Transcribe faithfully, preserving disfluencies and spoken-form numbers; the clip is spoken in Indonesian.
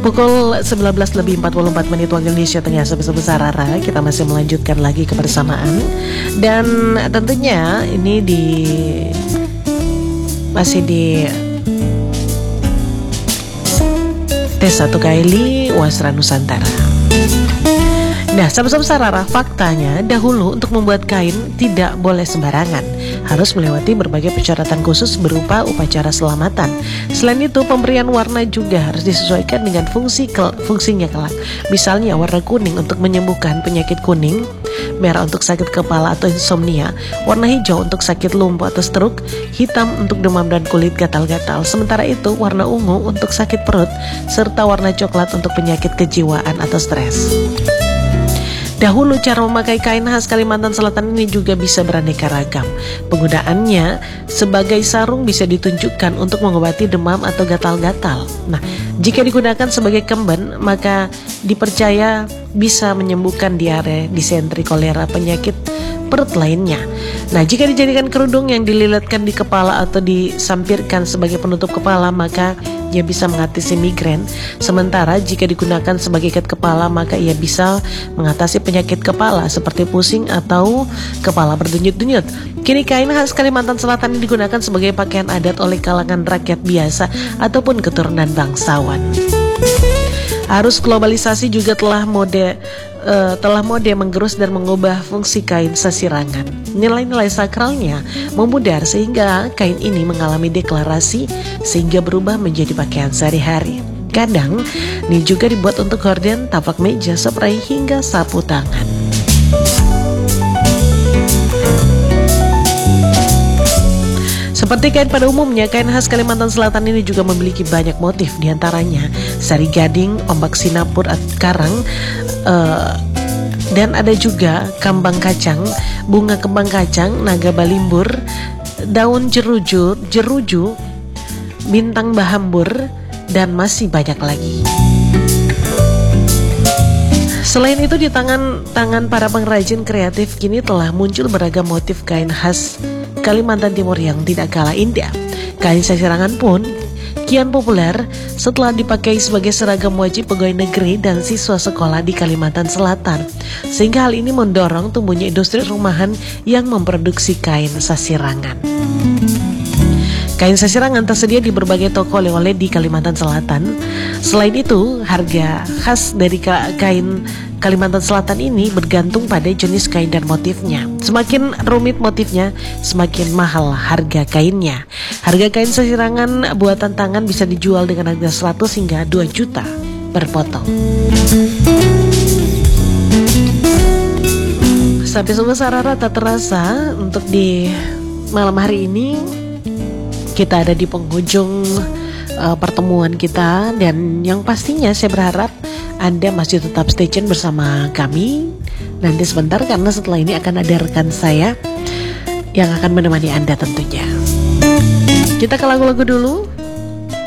Pukul sembilan belas lebih empat puluh empat menit waktu Indonesia Tengah. Sobat-sobat Sarara, kita masih melanjutkan lagi kebersamaan. Dan tentunya ini di masih di T satu K L I Wasra Nusantara. Nah, sahabat-sahabat Sarara, faktanya dahulu untuk membuat kain tidak boleh sembarangan, harus melewati berbagai persyaratan khusus berupa upacara selamatan. Selain itu, pemberian warna juga harus disesuaikan dengan fungsi kel fungsinya kelak. Misalnya warna kuning untuk menyembuhkan penyakit kuning, merah untuk sakit kepala atau insomnia, warna hijau untuk sakit lumpuh atau stroke, hitam untuk demam dan kulit gatal-gatal. Sementara itu, warna ungu untuk sakit perut, serta warna coklat untuk penyakit kejiwaan atau stres. Dahulu cara memakai kain khas Kalimantan Selatan ini juga bisa beraneka ragam. Penggunaannya sebagai sarung bisa ditunjukkan untuk mengobati demam atau gatal-gatal. Nah, jika digunakan sebagai kemben, maka dipercaya bisa menyembuhkan diare, disentri, kolera, penyakit perut lainnya. Nah, jika dijadikan kerudung yang dililatkan di kepala atau disampirkan sebagai penutup kepala, maka ia bisa mengatasi migrain. Sementara jika digunakan sebagai ikat kepala, maka ia bisa mengatasi penyakit kepala seperti pusing atau kepala berdenyut-denyut. Kini kain khas Kalimantan Selatan ini digunakan sebagai pakaian adat oleh kalangan rakyat biasa ataupun keturunan bangsawan. Arus globalisasi juga telah mode uh, telah mode menggerus dan mengubah fungsi kain sasirangan. Nilai-nilai sakralnya memudar sehingga kain ini mengalami deklarasi sehingga berubah menjadi pakaian sehari-hari. Kadang ini juga dibuat untuk gorden, tapak meja, spray hingga sapu tangan. Seperti kain pada umumnya, kain khas Kalimantan Selatan ini juga memiliki banyak motif, diantaranya sari gading, ombak sinapur, karang, uh, dan ada juga kambang kacang, bunga kembang kacang, naga balimbur, daun jeruju, jeruju, bintang bahambur, dan masih banyak lagi. Selain itu, di tangan-tangan para pengrajin kreatif kini telah muncul beragam motif kain khas Kalimantan Timur yang tidak kalah indah. Kain sasirangan pun kian populer setelah dipakai sebagai seragam wajib pegawai negeri dan siswa sekolah di Kalimantan Selatan. Sehingga hal ini mendorong tumbuhnya industri rumahan yang memproduksi kain sasirangan. Kain sasirangan tersedia di berbagai toko oleh-oleh di Kalimantan Selatan. Selain itu, harga khas dari kain Kalimantan Selatan ini bergantung pada jenis kain dan motifnya. Semakin rumit motifnya, semakin mahal harga kainnya. Harga kain sasirangan buatan tangan bisa dijual dengan harga seratus hingga dua juta per potong. Sampai Sobat Sarara, tak terasa untuk di malam hari ini kita ada di penghujung uh, pertemuan kita. Dan yang pastinya saya berharap Anda masih tetap stay tune bersama kami nanti sebentar, karena setelah ini akan ada rekan saya yang akan menemani Anda tentunya. Kita ke lagu-lagu dulu.